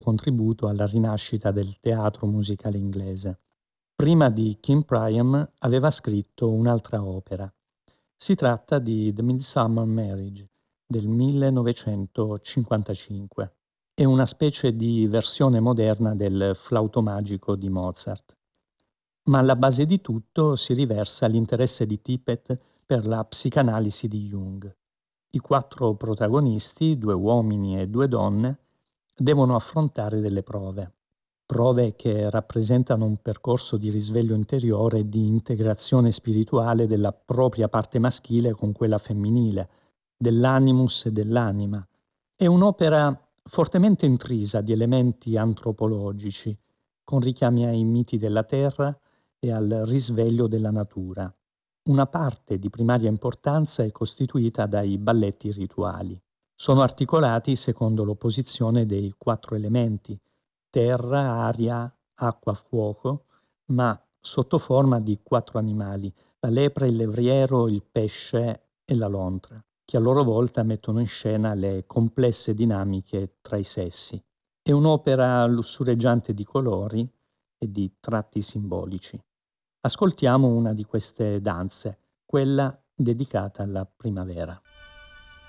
contributo alla rinascita del teatro musicale inglese. Prima di King Priam aveva scritto un'altra opera. Si tratta di The Midsummer Marriage del 1955. È una specie di versione moderna del Flauto magico di Mozart. Ma alla base di tutto si riversa l'interesse di Tippett per la psicanalisi di Jung. I 4 protagonisti, 2 uomini e 2 donne, devono affrontare delle prove che rappresentano un percorso di risveglio interiore e di integrazione spirituale della propria parte maschile con quella femminile, dell'animus e dell'anima. È un'opera fortemente intrisa di elementi antropologici, con richiami ai miti della terra e al risveglio della natura. Una parte di primaria importanza è costituita dai balletti rituali. Sono articolati secondo l'opposizione dei 4 elementi: terra, aria, acqua, fuoco, ma sotto forma di 4 animali: la lepre, il levriero, il pesce e la lontra, che a loro volta mettono in scena le complesse dinamiche tra i sessi. È un'opera lussureggiante di colori e di tratti simbolici. Ascoltiamo una di queste danze, quella dedicata alla primavera.